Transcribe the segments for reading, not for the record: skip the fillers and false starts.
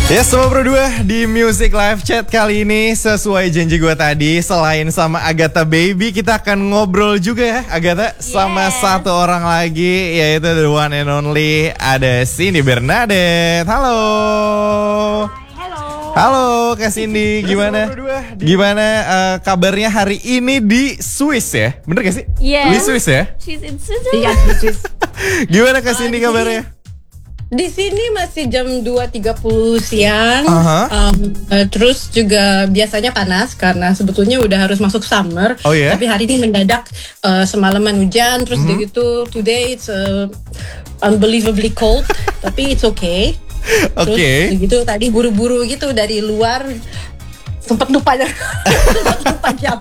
Ya, semua berdua di Music Live Chat kali ini sesuai janji gue tadi, selain sama Agatha Baby, kita akan ngobrol juga ya, Agatha, sama satu orang lagi, yaitu the one and only, ada Cindy Bernadette. Halo. Halo Kak Cindy, gimana? Gimana kabarnya hari ini di Swiss ya? Bener gak sih? Yes. Di Swiss ya? She's in Switzerland. Iya, di Swiss. Gimana Kak Cindy kabarnya? Di sini masih jam 2.30 siang. Terus juga biasanya panas karena sebetulnya udah harus masuk summer. Oh ya? Tapi hari ini mendadak semalaman hujan. Terus gitu today it's unbelievably cold. Tapi it's okay. Terus begitu tadi buru-buru gitu dari luar. Sempat lupa jam.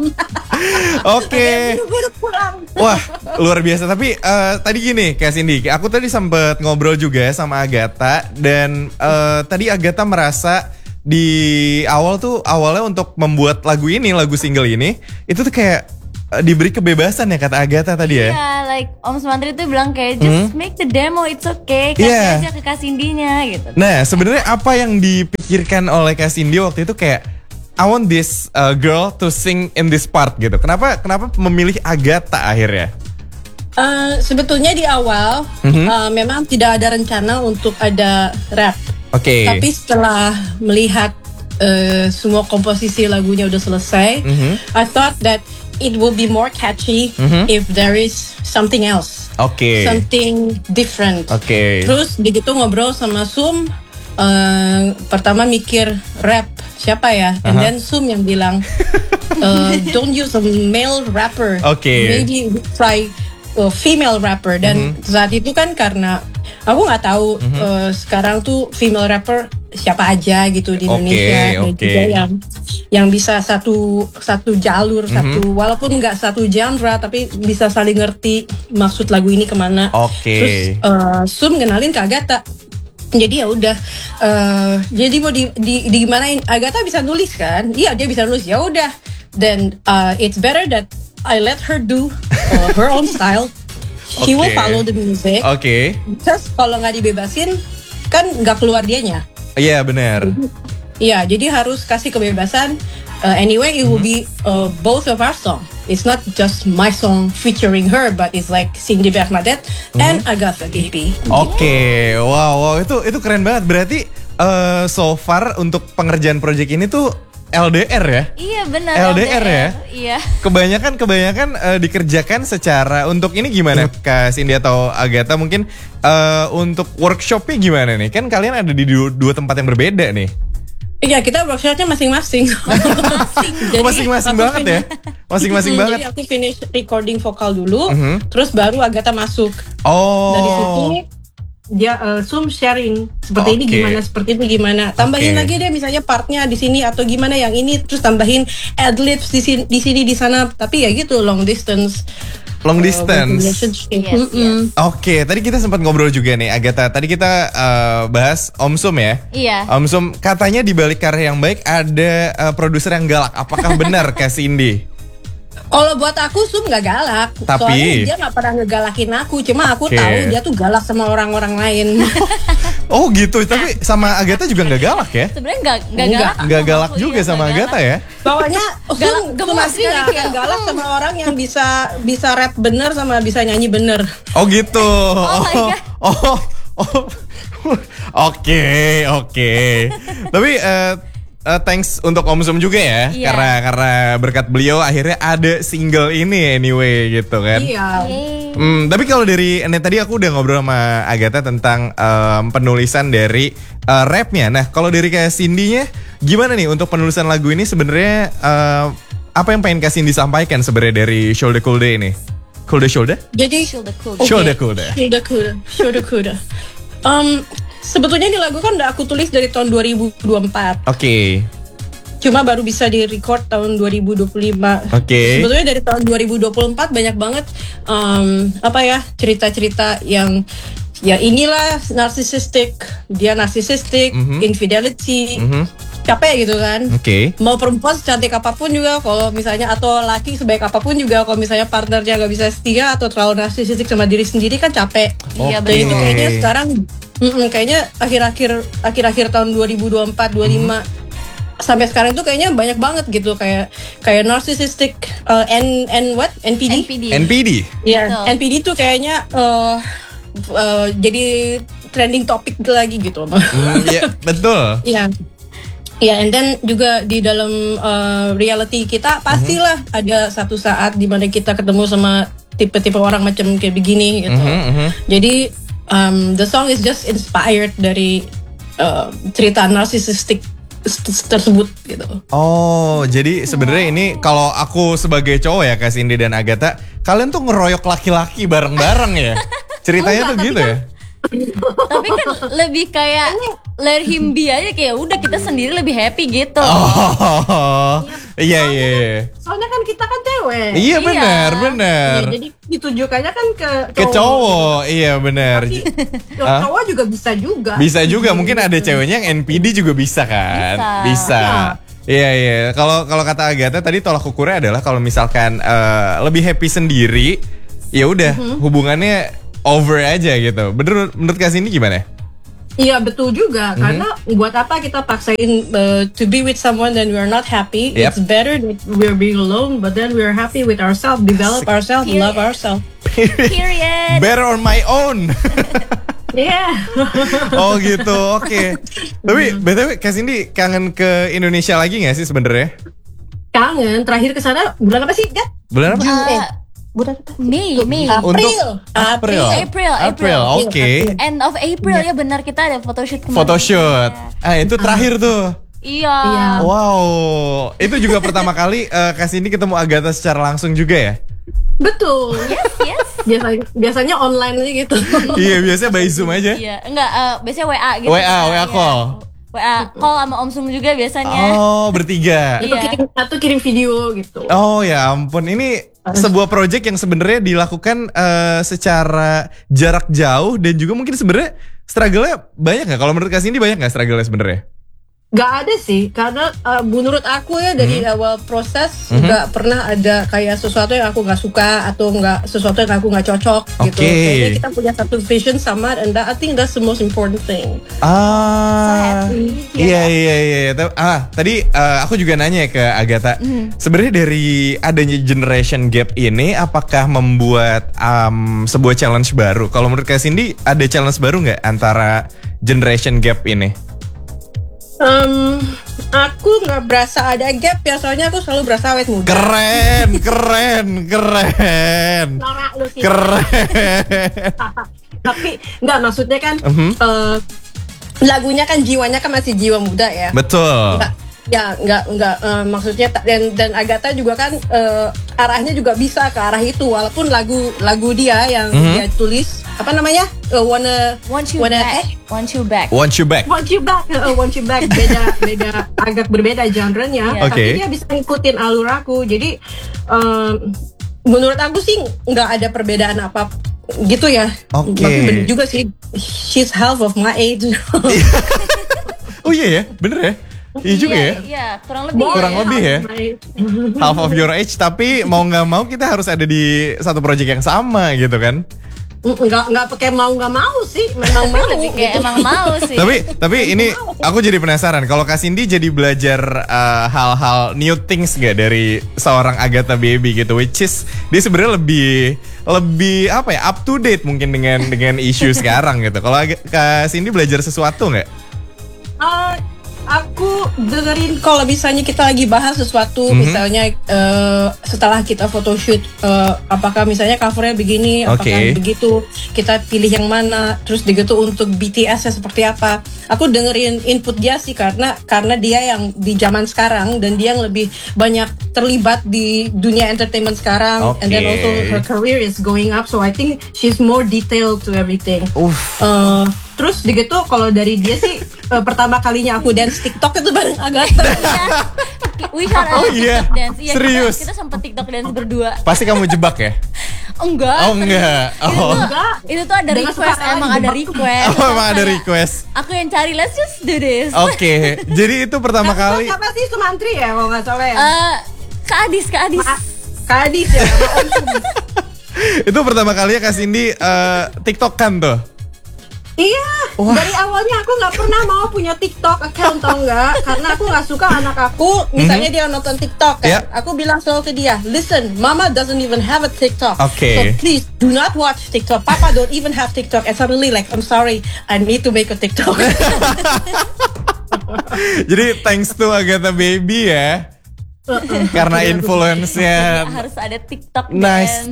Oke. Buru-buru pulang. Wah, luar biasa. Tapi tadi gini Kak Cindy, aku tadi sempet ngobrol juga sama Agatha. Dan tadi Agatha merasa di awalnya untuk membuat lagu single ini, itu tuh kayak diberi kebebasan ya kata Agatha tadi ya. Iya, like Om Sumantri tuh bilang kayak just make the demo, it's okay, kasih aja ke Kak Cindy-nya gitu. Nah, sebenarnya apa yang dipikirkan oleh Kak Cindy waktu itu kayak I want this girl to sing in this part gitu. Kenapa memilih Agatha akhirnya? Sebetulnya di awal memang tidak ada rencana untuk ada rap. Tapi setelah melihat semua komposisi lagunya udah selesai, I thought that it will be more catchy if there is something else, something different. Terus begitu ngobrol sama Sum, pertama mikir rap siapa ya, and then Sum yang bilang don't use a male rapper, maybe try female rapper. Dan saat itu kan karena aku nggak tahu sekarang tuh female rapper siapa aja gitu di Indonesia, dan juga yang bisa satu jalur, walaupun nggak satu genre tapi bisa saling ngerti maksud lagu ini kemana. Terus Sum kenalin ke Agatha. Jadi ya udah, jadi mau di gimanain, Agatha bisa nulis kan? Iya, dia bisa nulis. Ya udah, then it's better that I let her do her own style. She will follow the music. Terus kalau nggak dibebasin, kan nggak keluar dianya. Iya, benar. Iya, jadi harus kasih kebebasan. Anyway, it will be both of our song. It's not just my song featuring her, but it's like Cindy Bernadette and Agatha Baby. Wow, itu keren banget. Berarti so far untuk pengerjaan project ini tuh LDR ya? Iya benar. LDR ya? Iya. Kebanyakan dikerjakan secara, untuk ini gimana Kak Cindy atau Agatha mungkin untuk workshopnya gimana nih? Kan kalian ada di dua tempat yang berbeda nih. Iya, kita workshopnya masing-masing. Masing-masing banget ya? Masing-masing banget. Jadi aku finish recording vokal dulu, terus baru Agatha masuk. Dari situ dia Sum sharing seperti ini gimana. Tambahin lagi deh misalnya partnya di sini atau gimana yang ini, terus tambahin ad-libs di sini di sana. Tapi ya gitu, long distance. Yes. Tadi kita sempat ngobrol juga nih Agatha. Tadi kita bahas Om Sum ya. Iya. Om Sum katanya di balik karya yang baik ada produser yang galak. Apakah benar Kak Cindy? Kalau buat aku Sum gak galak. Soalnya dia gak pernah ngegalakin aku. Cuma aku tahu dia tuh galak sama orang-orang lain. Oh gitu. Tapi sama Agatha juga gak galak ya? Sebenarnya gak galak juga sama Agatha ya? Pokoknya Sum masih gak akan galak sama orang yang bisa rap bener sama bisa nyanyi bener. Oh gitu. Oke. Tapi thanks untuk Om Sum juga ya, karena berkat beliau akhirnya ada single ini anyway gitu kan. Tapi kalau dari tadi aku udah ngobrol sama Agatha tentang penulisan dari rapnya. Nah kalau dari Kak Cindy-nya gimana nih untuk penulisan lagu ini sebenarnya, apa yang pengen Kak Cindy sampaikan sebenarnya dari Shoulda Coolda ini? Shoulda? Jadi Shoulda Coolda. Sebetulnya di lagu kan udah aku tulis dari tahun 2024. Cuma baru bisa di-record tahun 2025. Sebetulnya dari tahun 2024 banyak banget cerita-cerita yang ya inilah narcissistic, infidelity, capek gitu kan. Mau perempuan secantik apapun juga, kalau misalnya, atau laki sebaik apapun juga, kalau misalnya partnernya gak bisa setia atau terlalu narsisistik sama diri sendiri kan capek. Dan itu kayaknya sekarang Kayaknya akhir-akhir tahun 2024 25 sampai sekarang tuh kayaknya banyak banget gitu, kayak narcissistic NPD. Iya, NPD tuh kayaknya jadi trending topic lagi gitu loh. Iya, betul. Iya. Ya, and then juga di dalam reality kita pastilah ada satu saat di mana kita ketemu sama tipe-tipe orang macam kayak begini gitu. Jadi the song is just inspired dari cerita narsisistik tersebut gitu. Oh, jadi sebenarnya ini kalau aku sebagai cowok ya Kak Cindy dan Agatha, kalian tuh ngeroyok laki-laki bareng-bareng ya? Ceritanya tuh gitu ya? Tapi kan lebih kayak let him be aja, kayak udah kita sendiri lebih happy gitu. Iya. Soalnya kan kita kan cewek. Iya benar. Ya, jadi ditujukannya kan ke cowok. Iya benar. Cowok juga bisa juga. Bisa juga, mungkin ada ceweknya yang NPD juga bisa kan? Bisa. Iya. Kalau kata Agatha tadi tolak ukurnya adalah kalau misalkan lebih happy sendiri, ya udah hubungannya over aja gitu. Menurut Kak Cindy gimana? Iya betul juga, karena buat apa kita paksain to be with someone then we are not happy. It's better that we're being alone, but then we're happy with ourselves, develop ourselves, love ourselves. Period. Better on my own. Yeah. Oh gitu, oke. Tapi BTW Kak Cindy kangen ke Indonesia lagi nggak sih sebenarnya? Kangen. Terakhir ke sana bulan apa sih, Gat? Bulan apa? Bulan apa? Mei. April. Oke. End of April ya benar, kita ada photoshoot kemarin. Photoshoot. Itu terakhir tuh. Iya. Wow. Itu juga pertama kali Kak Cindy ketemu Agatha secara langsung juga ya? Betul. Yes. Biasanya online aja gitu. Iya, biasanya by Zoom aja. Iya, enggak biasanya WA gitu. WA call. WA call sama Om Sum juga biasanya. Oh, bertiga. Atau kirim video gitu. Oh ya ampun, ini sebuah project yang sebenarnya dilakukan secara jarak jauh dan juga mungkin sebenarnya struggle-nya banyak nggak? Kalau menurut Kak Cindy banyak nggak struggle-nya sebenarnya? Gak ada sih, karena menurut aku ya dari awal proses gak pernah ada kayak sesuatu yang aku gak suka atau sesuatu yang aku gak cocok gitu. Kayaknya kita punya satu vision sama, and I think that's the most important thing. Iya. Tadi aku juga nanya ke Agatha, sebenarnya dari adanya generation gap ini, apakah membuat sebuah challenge baru? Kalau menurut Kak Cindy, ada challenge baru nggak antara generation gap ini? Aku nggak berasa ada gap ya, soalnya aku selalu berasa awet muda. Keren. Norak lu sih. Keren. Tapi nggak, maksudnya kan lagunya kan jiwanya kan masih jiwa muda ya. Betul. Nggak maksudnya dan Agatha juga kan arahnya juga bisa ke arah itu, walaupun lagu dia yang dia tulis apa namanya Want you back beda agak berbeda genrenya, tapi dia bisa ngikutin alur aku. Jadi menurut aku sih nggak ada perbedaan apa gitu ya. Tapi bener juga sih, she's half of my age. Oh iya ya, bener ya. Iya juga ya. Iya, kurang lebih ya. Half of your age, tapi mau nggak mau kita harus ada di satu project yang sama gitu kan. Nggak pakai mau nggak mau sih, memang mau gitu. Emang mau sih. Tapi ini aku jadi penasaran, kalau Kak Cindy jadi belajar hal-hal new things gak dari seorang Agatha Baby gitu, which is dia sebenarnya lebih apa ya, up to date mungkin dengan isu sekarang gitu. Kalau Kak Cindy belajar sesuatu nggak? Aku dengerin kalau misalnya kita lagi bahas sesuatu, misalnya setelah kita photoshoot, apakah misalnya covernya begini, apakah begitu, kita pilih yang mana, terus begitu untuk BTS-nya seperti apa. Aku dengerin input dia sih, karena dia yang di zaman sekarang dan dia yang lebih banyak terlibat di dunia entertainment sekarang, and then also her career is going up, so I think she's more detailed to everything. Terus begitu kalau dari dia sih pertama kalinya aku dance TikTok itu bareng Agatha. We had a TikTok dance. Iya, serius? Kita sempat TikTok dance berdua. Pasti kamu jebak ya? Enggak. Itu tuh ada request, emang ada request. Emang ada request. Aku yang cari, let's just do this. Jadi itu pertama kali. Siapa sih, Sumantri ya kalau nggak salah ya? Kak Adis ya. Itu pertama kali ya Kak Cindy TikTok kan tuh? Iya, dari awalnya aku nggak pernah mau punya TikTok account, tau nggak? Karena aku nggak suka anak aku, misalnya dia nonton TikTok kan, aku bilang selalu ke dia, listen, Mama doesn't even have a TikTok, so please do not watch TikTok. Papa don't even have TikTok. And suddenly like, I'm sorry, I need to make a TikTok. Jadi thanks to Agatha Baby ya. Karena influence-nya harus ada TikTok. Nice.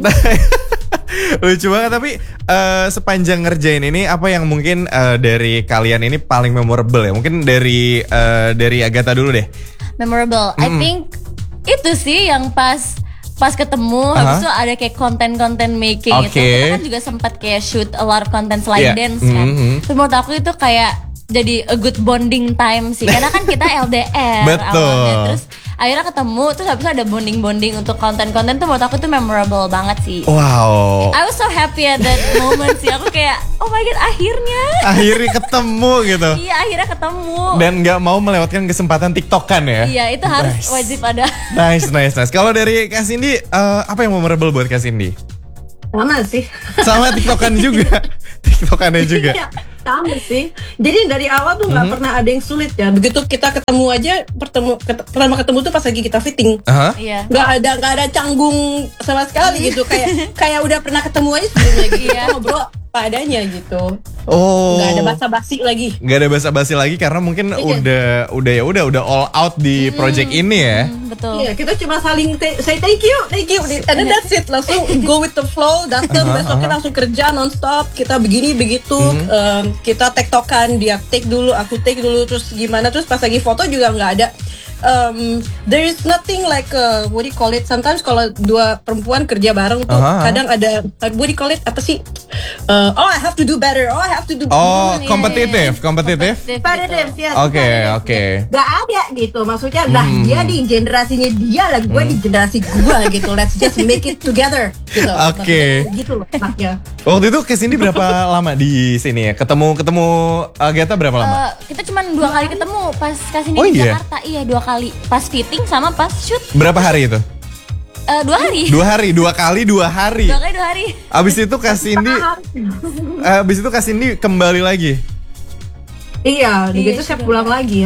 Lucu banget. Tapi sepanjang ngerjain ini, apa yang mungkin dari kalian ini paling memorable ya? Mungkin dari Agatha dulu deh. Memorable, I think itu sih yang pas ketemu, habis itu ada kayak konten making itu. Kita kan juga sempat kayak shoot a lot of content selain dance kan. Terus menurut aku itu kayak jadi a good bonding time sih, karena kan kita LDR awalnya, terus akhirnya ketemu, terus habis itu ada bonding untuk konten tuh menurut aku tuh memorable banget sih. Wow. I was so happy at that moment sih, aku kayak oh my god akhirnya ketemu gitu. Iya akhirnya ketemu. Dan nggak mau melewatkan kesempatan TikTokan ya. Iya itu harus wajib ada. Nice. Kalau dari Kak Cindy, apa yang memorable buat Kak Cindy? Sama sih. Sama TikTokan juga. TikTokannya juga. Sama sih. Jadi dari awal tuh nggak pernah ada yang sulit ya. Begitu kita ketemu aja, pertama ketemu tuh pas lagi kita fitting. Nggak ada canggung sama sekali gitu. Kayak udah pernah ketemu aja sebelumnya gitu. Kita ngobrol apa adanya gitu. Nggak ada basa-basi lagi. Nggak ada basa-basi lagi karena mungkin udah all out di project ini ya. Betul. Iya, kita cuma saling say thank you, and then that's it. Langsung go with the flow. Datang besoknya langsung kerja nonstop. Kita begini begitu. Kita tektokan, dia take dulu, aku take dulu, terus gimana, terus pas lagi foto juga nggak ada. There is nothing like what do you call it? Sometimes kalau dua perempuan kerja bareng tuh kadang ada what do you call it? Apa sih? I have to do better. I have to do. Kompetitif. Yes. Oke. Gak ada gitu. Maksudnya dia di generasinya dia lah, gue di generasi gue gitu. Let's just make it together. Gitu. Oke. Gitu loh maknya. Waktu itu kesini berapa lama di sini ya? Ketemu Agatha berapa lama? Kita cuma 2 kali ketemu pas kesini di Jakarta. Iya 2 kali. Pas fitting sama pas shoot. Berapa hari itu? 2 hari. 2 hari, 2 kali 2 hari. 2 kali 2 hari. Abis itu Kak Cindy kembali lagi. Iya, gitu saya pulang lagi ya.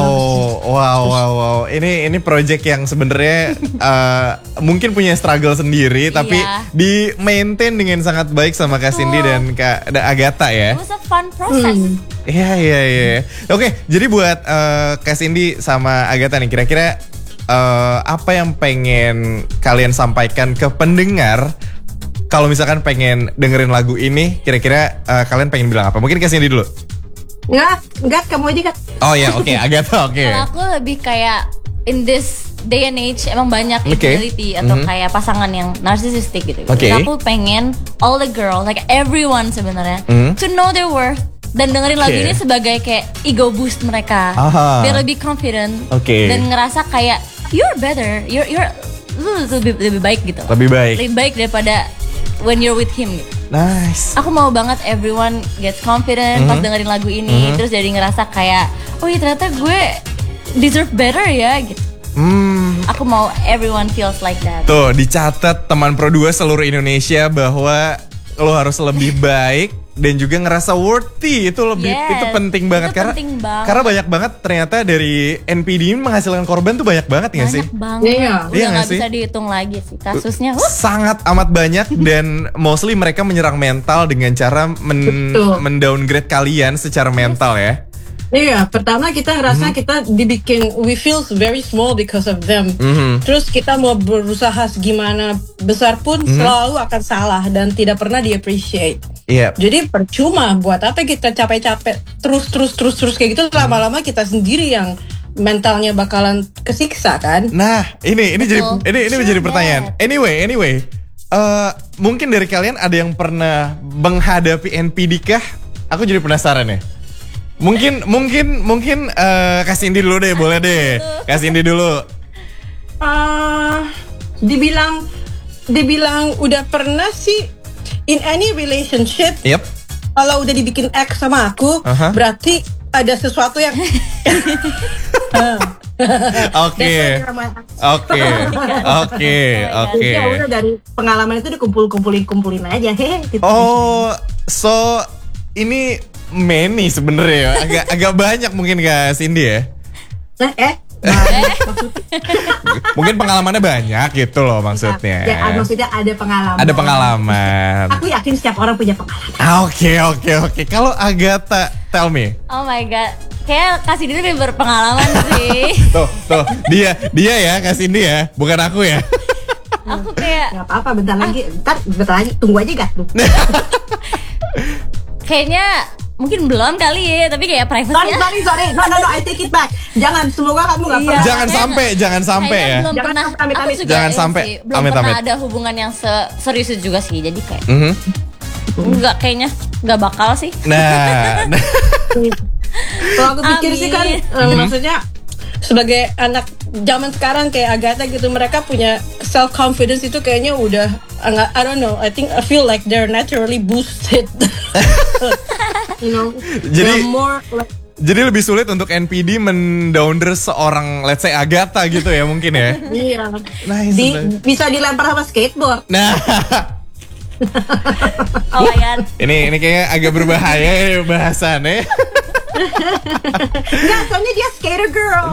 Wow. Ini project yang sebenarnya mungkin punya struggle sendiri, tapi di maintain dengan sangat baik sama Kak Cindy dan Kak Agatha ya. It was a fun process. Iya. Oke, jadi buat Kak Cindy sama Agatha nih, kira-kira apa yang pengen kalian sampaikan ke pendengar? Kalau misalkan pengen dengerin lagu ini, kira-kira kalian pengen bilang apa? Mungkin Kak Cindy dulu. Enggak, kamu aja kan. Oh ya, oke, Agatha, oke. Kalau aku lebih kayak in this day and age emang banyak infidelity atau kayak pasangan yang narsisistik gitu. Aku pengen all the girls, like everyone sebenarnya, to know their worth dan dengerin lagu ini sebagai kayak ego boost mereka, biar lebih confident dan ngerasa kayak you're better, you're lebih baik gitu. Lebih baik daripada when you're with him gitu. Nice. Aku mau banget everyone gets confident pas dengerin lagu ini, terus jadi ngerasa kayak, oh iya ternyata gue deserve better ya gitu. Aku mau everyone feels like that. Tuh dicatat teman Pro 2 seluruh Indonesia bahwa lo harus lebih baik dan juga ngerasa worthy. Itu penting banget karena banyak banget ternyata dari NPD ini menghasilkan korban tuh banyak banget nggak sih? Banyak banget. Udah nggak bisa dihitung lagi sih kasusnya. Sangat amat banyak dan mostly mereka menyerang mental dengan cara mendowngrade kalian secara mental ya. Iya, pertama kita ngerasa kita dibikin, we feel very small because of them. Terus kita mau berusaha segimana besar pun selalu akan salah dan tidak pernah di-appreciate. Jadi percuma, buat apa kita capek-capek terus kayak gitu, lama-lama kita sendiri yang mentalnya bakalan kesiksa kan. Nah, ini menjadi pertanyaan. Anyway, mungkin dari kalian ada yang pernah menghadapi NPD kah? Aku jadi penasaran ya. Mungkin Kak Cindy dulu deh, boleh deh. Kak Cindy dulu. Dibilang udah pernah sih in any relationship. Kalau udah dibikin X sama aku, berarti ada sesuatu yang Oke. Ya udah dari pengalaman itu dikumpulin aja gitu. Oh, so ini many sebenarnya, agak banyak mungkin Kak Cindy ya. Mungkin pengalamannya banyak gitu loh maksudnya. Ya, maksudnya ada pengalaman. Ada pengalaman. Aku yakin setiap orang punya pengalaman. Oke. Kalau Agatha, tell me. Oh my god, kayak Kak Cindy lebih berpengalaman sih. Tuh, dia ya Kak Cindy ya, bukan aku ya. Aku kayak nggak apa-apa, bentar lagi, tunggu aja gak tuh. Kayaknya mungkin belum kali ya, tapi kayak private-nya. Sorry. No, I take it back. Semoga kamu nggak pernah. Jangan sampai ya. Belum pernah. Aku juga jangan sampai. Belum pernah ada hubungan yang serius juga sih. Jadi kayak enggak, kayaknya nggak bakal sih. Nah. Kalau aku pikir sih kan, maksudnya sebagai anak zaman sekarang kayak Agatha gitu, mereka punya self confidence itu kayaknya udah I don't know, I feel like they're naturally boosted. You know, jadi lebih sulit untuk NPD mendowner seorang let's say Agatha gitu ya mungkin ya. Iya. Bisa dilempar sama skateboard. Nah. Oh my god. Ini kayaknya agak berbahaya ya bahasannya. Enggak, soalnya dia skater girl.